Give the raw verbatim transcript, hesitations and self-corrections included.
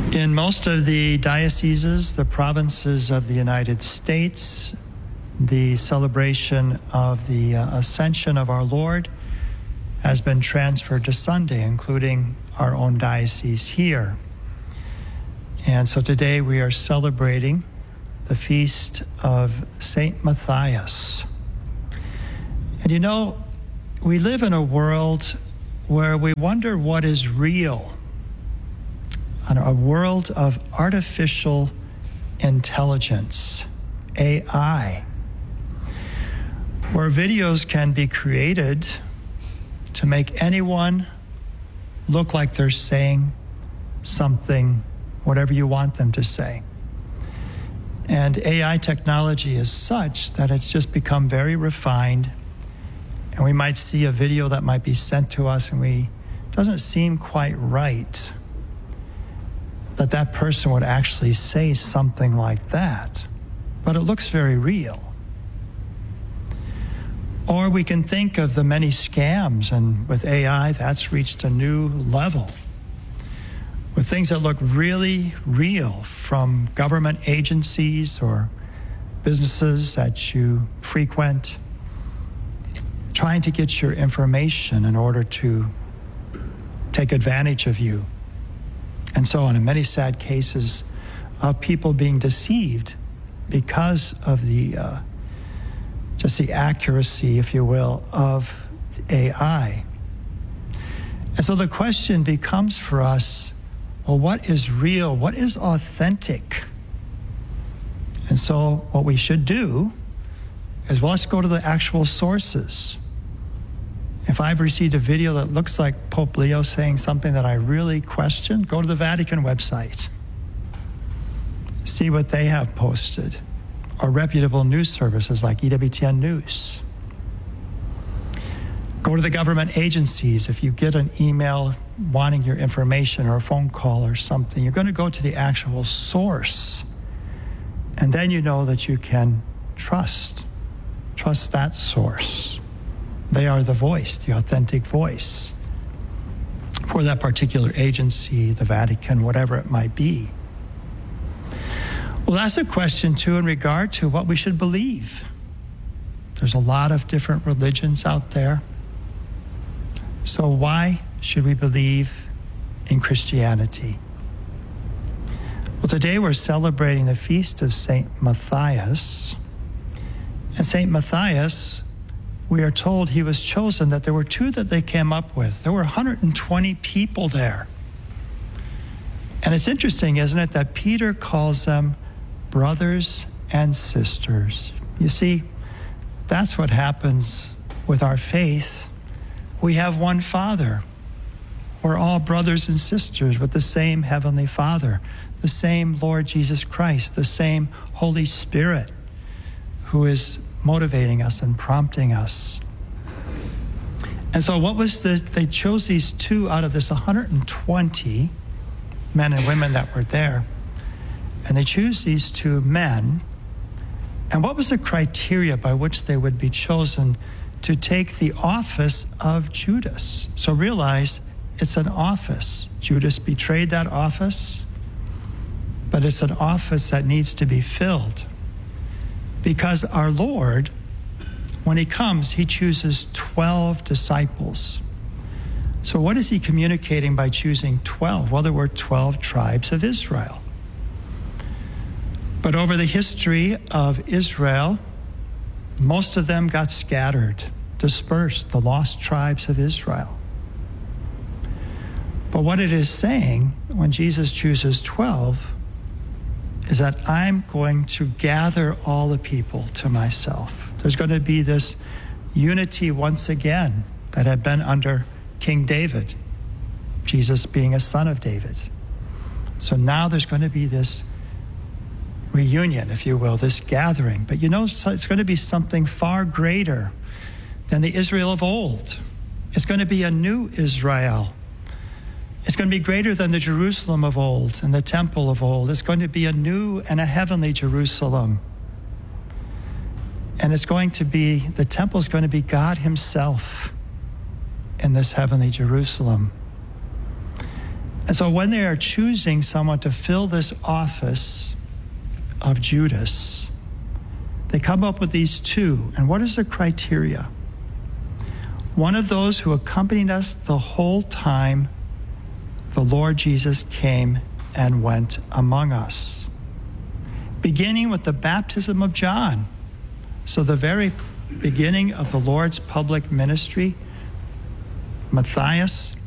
In most of the dioceses, the provinces of the United States, the celebration of the uh, Ascension of our Lord has been transferred to Sunday, including our own diocese here. And so today we are celebrating the feast of Saint Matthias. And you know, we live in a world where we wonder what is real, on a world of artificial intelligence, A I, where videos can be created to make anyone look like they're saying something, whatever you want them to say. And A I technology is such that it's just become very refined, and we might see a video that might be sent to us and we doesn't seem quite right that that person would actually say something like that, but it looks very real. Or we can think of the many scams, and with A I, that's reached a new level, with things that look really real from government agencies or businesses that you frequent, trying to get your information in order to take advantage of you. And so on, in many sad cases of people being deceived because of the uh, just the accuracy, if you will, of A I. And so the question becomes for us, well, what is real? What is authentic? And so what we should do is, well, let's go to the actual sources. If I've received a video that looks like Pope Leo saying something that I really question, go to the Vatican website. See what they have posted, or reputable news services like E W T N News. Go to the government agencies. If you get an email wanting your information or a phone call or something, you're going to go to the actual source. And then you know that you can trust. Trust that source. They are the voice, the authentic voice for that particular agency, the Vatican, whatever it might be. Well, that's a question, too, in regard to what we should believe. There's a lot of different religions out there. So why should we believe in Christianity? Well, today we're celebrating the feast of Saint Matthias. And Saint Matthias, we are told he was chosen, that there were two that they came up with. There were one hundred twenty people there. And it's interesting, isn't it, that Peter calls them brothers and sisters. You see, that's what happens with our faith. We have one Father. We're all brothers and sisters with the same Heavenly Father, the same Lord Jesus Christ, the same Holy Spirit who is motivating us and prompting us. And so what was the, they chose these two out of this one hundred twenty men and women that were there. And they choose these two men. And what was the criteria by which they would be chosen to take the office of Judas? So realize it's an office. Judas betrayed that office, but it's an office that needs to be filled. Because our Lord, when he comes, he chooses twelve disciples. So what is he communicating by choosing twelve? Well, there were twelve tribes of Israel. But over the history of Israel, most of them got scattered, dispersed, the lost tribes of Israel. But what it is saying when Jesus chooses twelve is that I'm going to gather all the people to myself. There's going to be this unity once again that had been under King David, Jesus being a son of David. So now there's going to be this reunion, if you will, this gathering. But you know, it's going to be something far greater than the Israel of old. It's going to be a new Israel. It's going to be greater than the Jerusalem of old and the temple of old. It's going to be a new and a heavenly Jerusalem. And it's going to be, the temple is going to be God himself in this heavenly Jerusalem. And so when they are choosing someone to fill this office of Judas, they come up with these two. And what is the criteria? One of those who accompanied us the whole time the Lord Jesus came and went among us, beginning with the baptism of John. So the very beginning of the Lord's public ministry, Matthias